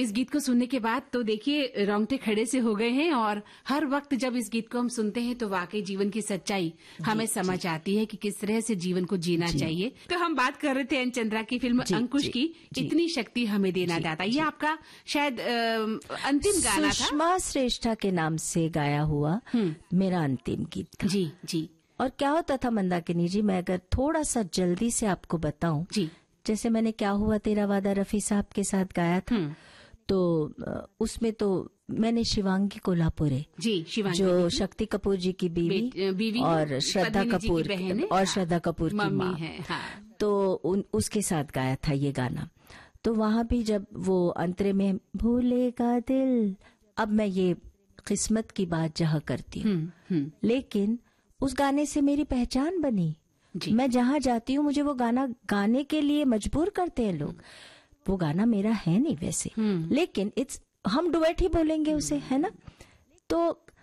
इस गीत को सुनने के बाद तो देखिए रोंगटे खड़े से हो गए हैं और हर वक्त जब इस गीत को हम सुनते हैं तो वाकई जीवन की सच्चाई हमें समझ आती है कि किस तरह से जीवन को जीना चाहिए। तो हम बात कर रहे थे एन चंद्रा की फिल्म अंकुश की, इतनी शक्ति हमें देना दाता। ये आपका शायद अंतिम गाना था, सुषमा श्रेष्ठा के नाम से गाया हुआ मेरा अंतिम गीत था। जी जी। और क्या होता था मंदाकिनी जी, मैं अगर थोड़ा सा जल्दी से आपको बताऊं, जी, जैसे मैंने क्या हुआ तेरा वादा रफी साहब के साथ गाया था, तो उसमें तो मैंने शिवांगी कोल्हापुरे, जी, शिवांगी जो शक्ति कपूर जी की बीवी और श्रद्धा कपूर और श्रद्धा कपूर की माँ है, हाँ। तो उसके साथ गाया था ये गाना। तो वहां भी जब वो अंतरे में भूलेगा दिल, अब मैं ये किस्मत की बात जहाँ करती हूँ, लेकिन उस गाने से मेरी पहचान बनी। मैं जहाँ जाती हूँ मुझे वो गाना गाने के लिए मजबूर करते हैं लोग। वो गाना मेरा है नहीं वैसे, लेकिन हम डुएट ही बोलेंगे उसे, है ना। तो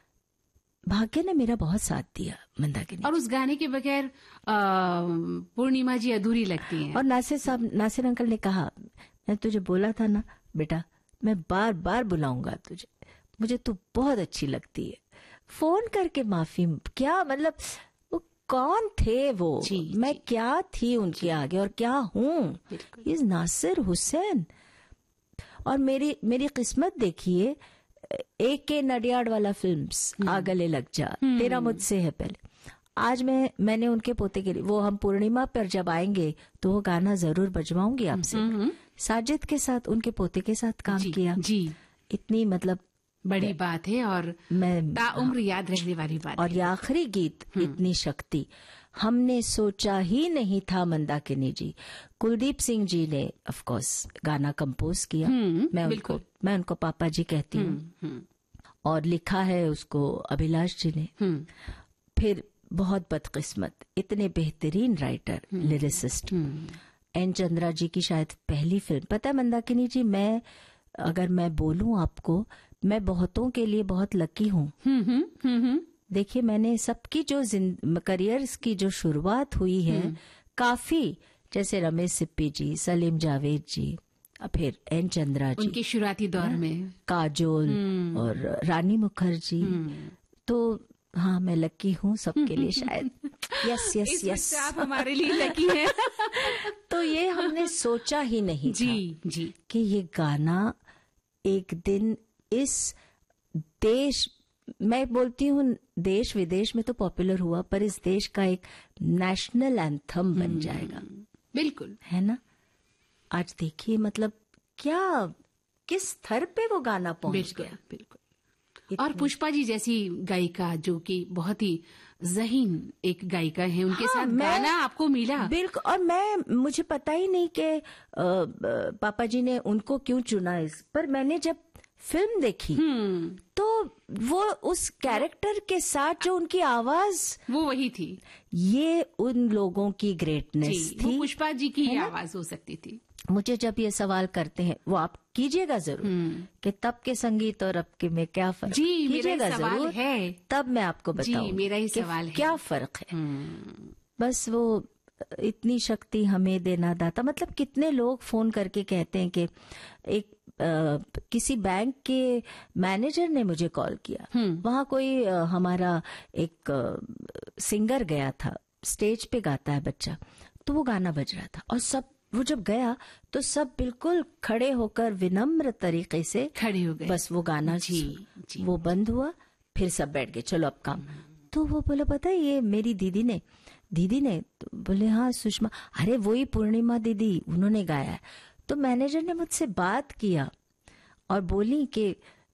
भाग्य ने मेरा बहुत साथ दिया मंदाकिनी। और उस गाने के बगैर पूर्णिमा जी अधूरी लगती हैं। और नासिर अंकल ने कहा, मैं तुझे बोला था ना बेटा, मैं बार बार बुलाऊंगा तुझे, मुझे तू बहुत अच्छी लगती है। फोन करके माफी, क्या मतलब वो कौन थे वो, मैं क्या थी उनके आगे और क्या हूँ। इस नासिर हुसैन। और मेरी किस्मत देखिए, AK नडियाड वाला फिल्म्स, आ गले लग जा, तेरा मुझसे है पहले। आज मैंने उनके पोते के लिए, वो हम पूर्णिमा पर जब आएंगे तो वो गाना जरूर बजवाऊंगी आपसे। साजिद के साथ, उनके पोते के साथ काम किया। जी, इतनी मतलब बड़ी बात है और मैं ताउम्र याद रहने वाली बात। और ये आखिरी गीत, इतनी शक्ति हमने सोचा ही नहीं था मंदाकिनी जी। कुलदीप सिंह जी ने ऑफ कोर्स गाना कंपोज किया, मैं उनको पापा जी कहती हूँ। और लिखा है उसको अभिलाष जी ने। फिर बहुत बदकिस्मत, इतने बेहतरीन राइटर, लिरिसिस्ट, एन चंद्रा जी की शायद पहली फिल्म। पता है मंदाकिनी जी, अगर मैं बोलूं आपको, मैं बहुतों के लिए बहुत लकी हूँ। देखिए, मैंने सबकी जो करियर्स की जो शुरुआत हुई है, काफी, जैसे रमेश सिप्पी जी, सलीम जावेद जी, फिर एन चंद्रा जी उनके शुरुआती दौर में, काजोल और रानी मुखर्जी। तो हाँ, मैं लकी हूँ सबके लिए शायद। यस आप हमारे लिए लकी हैं। तो ये हमने सोचा ही नहीं था जी कि ये गाना एक दिन इस देश, मैं बोलती हूँ देश विदेश में तो पॉपुलर हुआ, पर इस देश का एक नेशनल एंथम बन जाएगा। बिल्कुल, है ना। आज देखिए मतलब किस स्तर पे वो गाना पहुंच गया। बिल्कुल। और पुष्पा जी जैसी गायिका, जो कि बहुत ही ज़हीन एक गायिका है, उनके साथ गाना आपको मिला। बिल्कुल। और मुझे पता ही नहीं कि पापा जी ने उनको क्यों चुना पर मैंने जब फिल्म देखी तो वो उस कैरेक्टर के साथ जो उनकी आवाज, वो वही थी। ये उन लोगों की ग्रेटनेस थी। पुष्पा जी की ही आवाज हो सकती थी। मुझे जब ये सवाल करते हैं, वो आप कीजिएगा जरूर कि तब के संगीत और अब के में क्या फर्क, कीजिएगा जरूर है, तब मैं आपको बताऊं मेरा ही सवाल है क्या फर्क है। बस वो इतनी शक्ति हमें देना दाता। मतलब कितने लोग फोन करके कहते हैं कि एक किसी बैंक के मैनेजर ने मुझे कॉल किया, वहां कोई हमारा एक सिंगर गया था, स्टेज पे गाता है बच्चा, तो वो गाना बज रहा था और वो जब गया तो सब बिल्कुल खड़े होकर विनम्र तरीके से खड़े हो गए। बस वो गाना वो बंद हुआ, फिर सब बैठ गए, चलो अब काम। तो वो बोला, पता है ये मेरी दीदी ने तो बोले हाँ सुषमा, अरे वही पूर्णिमा दीदी, उन्होंने गाया है। तो मैनेजर ने मुझसे बात किया और बोली कि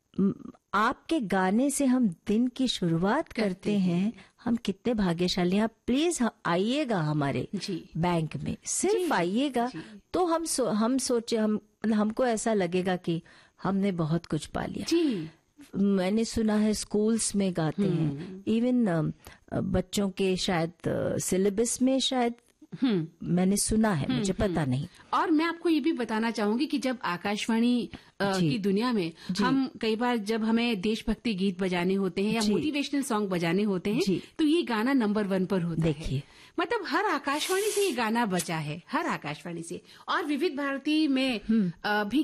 आपके गाने से हम दिन की शुरुआत करते हैं, हम कितने भाग्यशाली हैं, आप प्लीज आइएगा हमारे बैंक में, सिर्फ आइएगा। तो हम सोचे, हमको ऐसा लगेगा कि हमने बहुत कुछ पा लिया। मैंने सुना है स्कूल्स में गाते हैं, इवन बच्चों के शायद सिलेबस में शायद मैंने सुना है, मुझे पता नहीं। और मैं आपको ये भी बताना चाहूंगी कि जब आकाशवाणी की दुनिया में हम कई बार जब हमें देशभक्ति गीत बजाने होते हैं या मोटिवेशनल सॉन्ग बजाने होते हैं, तो ये गाना नंबर 1 पर होता है। मतलब हर आकाशवाणी से ये गाना बजा है, हर आकाशवाणी से। और विविध भारती में भी